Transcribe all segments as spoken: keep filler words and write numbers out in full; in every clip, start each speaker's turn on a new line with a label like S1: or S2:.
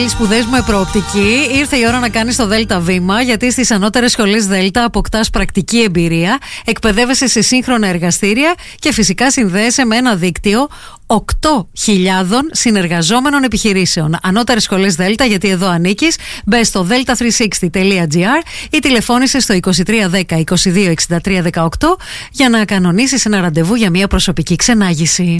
S1: Σπουδές με προοπτική. Ήρθε η ώρα να κάνεις το Δέλτα βήμα, γιατί στις ανώτερες σχολές Δέλτα αποκτάς πρακτική εμπειρία, εκπαιδεύεσαι σε σύγχρονα εργαστήρια και φυσικά συνδέεσαι με ένα δίκτυο οκτώ χιλιάδων συνεργαζόμενων επιχειρήσεων. Ανώτερες σχολές Δέλτα, γιατί εδώ ανήκεις. Μπες στο δέλτα τριακόσια εξήντα τελεία τζι άρ ή τηλεφώνησε στο είκοσι τρία δέκα είκοσι δύο εξήντα τρία δεκαοκτώ για να κανονίσεις ένα ραντεβού για μια προσωπική ξενάγηση.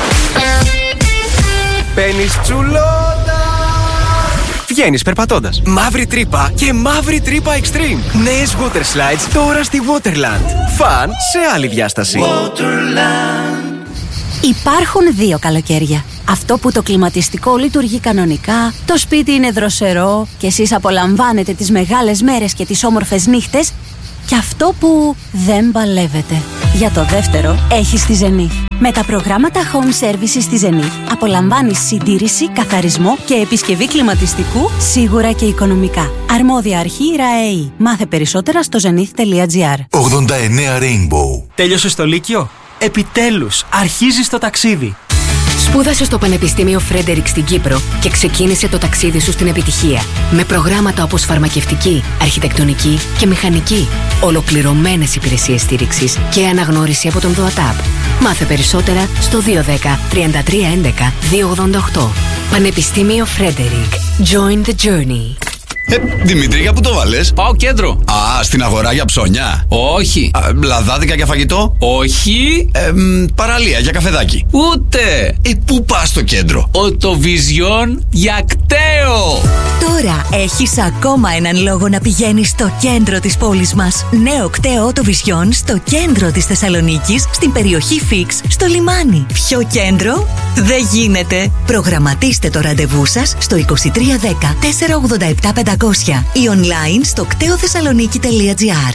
S2: Παίρνεις τσουλότα. Βγαίνεις περπατώντας. Μαύρη τρύπα και μαύρη τρύπα extreme. Νέες water slides τώρα στη Waterland. Φαν σε άλλη διάσταση.
S3: Waterland. Υπάρχουν δύο καλοκαίρια. Αυτό που το κλιματιστικό λειτουργεί κανονικά, το σπίτι είναι δροσερό και εσείς απολαμβάνετε τις μεγάλες μέρες και τις όμορφες νύχτες. Και αυτό που δεν παλεύετε. Για το δεύτερο έχεις τη Zenith. Με τα προγράμματα Home Services στη Zenith απολαμβάνεις συντήρηση, καθαρισμό και επισκευή κλιματιστικού σίγουρα και οικονομικά. Αρμόδια αρχή ΡΑΕΗ. Μάθε περισσότερα στο zenith τελεία τζι άρ.
S4: ογδόντα εννέα Rainbow.
S5: Τέλειωσες το Λύκειο? Επιτέλους, αρχίζεις το ταξίδι.
S6: Σπούδασε στο Πανεπιστήμιο Φρέντερικ στην Κύπρο και ξεκίνησε το ταξίδι σου στην επιτυχία. Με προγράμματα όπως φαρμακευτική, αρχιτεκτονική και μηχανική. Ολοκληρωμένες υπηρεσίες στήριξης και αναγνώριση από τον ΔΟΑΤΑΠ. Μάθε περισσότερα στο δύο ένα μηδέν τρία τρία ένα ένα δύο ογδόντα οκτώ. Πανεπιστήμιο Φρέντερικ. Join the journey.
S4: Ε, Δημήτρη, για πού το βάλες?
S7: Πάω κέντρο.
S4: Α, στην αγορά για ψώνια.
S7: Όχι.
S4: Α, λαδάδικα για φαγητό.
S7: Όχι.
S4: Ε, μ, παραλία για καφεδάκι.
S7: Ούτε.
S4: Ε, πού πας στο κέντρο?
S7: Οτοβιζιόν για κταίο.
S8: Τώρα έχεις ακόμα έναν λόγο να πηγαίνεις στο κέντρο της πόλης μας. Νέο κταίο Οτοβιζιόν στο κέντρο της Θεσσαλονίκης, στην περιοχή Φίξ, στο λιμάνι. Πιο κέντρο δεν γίνεται. Προγραμματίστε το ραντεβού σας στο είκοσι τρία δέκα τετρακόσια ογδόντα επτά πεντακόσια ή online στο κτέο θεσσαλονίκη τελεία τζι άρ.